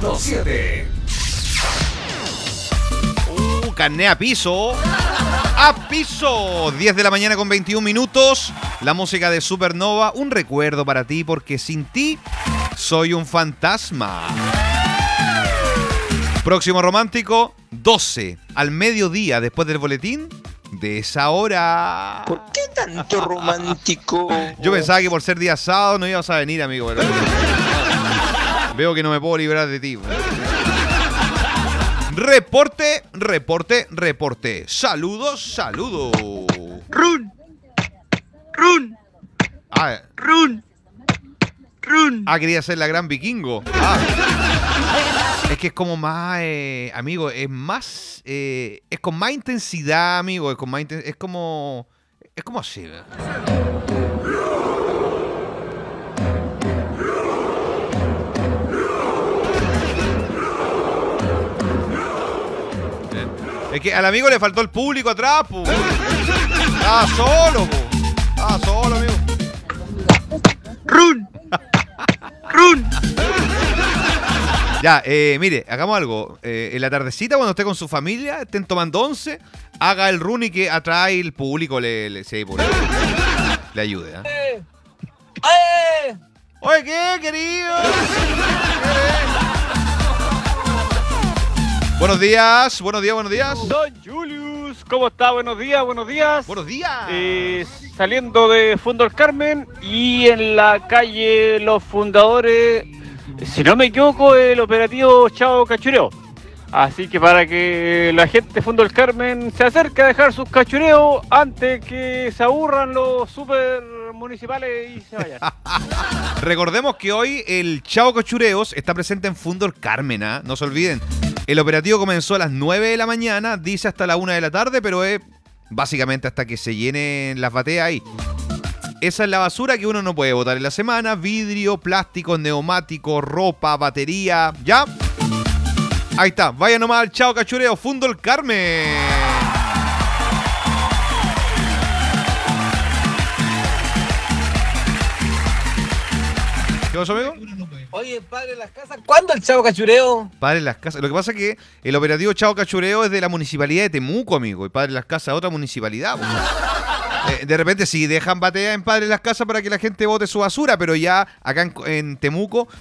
100.7. Carné a piso. A piso. 10 de la mañana con 21 minutos. La música de Supernova. Un recuerdo para ti porque sin ti soy un fantasma. Próximo romántico, 12 al mediodía después del boletín de esa hora. ¿Por qué tanto romántico? Yo pensaba que por ser día sábado no ibas a venir, amigo. Pero veo que no me puedo librar de ti. Reporte. Saludos. Run. Quería ser la gran vikingo. Es que es como más, amigo, es más, es con más intensidad, amigo, es como así. Es que al amigo le faltó el público atrás, po. Estaba solo, amigo. Run. Ya, mire, hagamos algo. En la tardecita, cuando esté con su familia, estén tomando once, haga el run y que atrae el público, le ayude. Oye, ¿qué, querido? Buenos días. Don Julius, ¿cómo está? Buenos días. Buenos días. Saliendo de Fundo El Carmen y en la calle Los Fundadores, si no me equivoco, el operativo Chao Cachureo. Así que para que la gente de Fundo El Carmen se acerque a dejar sus cachureos antes que se aburran los super municipales y se vayan. Recordemos que hoy el Chao Cachureos está presente en Fundo El Carmen, ¿eh? No se olviden. El operativo comenzó a las 9 de la mañana, dice hasta la 1 de la tarde, pero es básicamente hasta que se llenen las bateas ahí. Esa es la basura que uno no puede botar en la semana. Vidrio, plástico, neumático, ropa, batería. ¿Ya? Ahí está. Vaya nomás al Chao Cachureo, Fundo El Carmen. ¿Qué pasó, amigo? Oye, Padre de las Casas, ¿cuándo el Chavo Cachureo? Padre de las Casas. Lo que pasa es que el operativo Chao Cachureo es de la municipalidad de Temuco, amigo. Y Padre de las Casas es otra municipalidad. De repente sí dejan batea en Padre de las Casas para que la gente bote su basura, pero ya acá en Temuco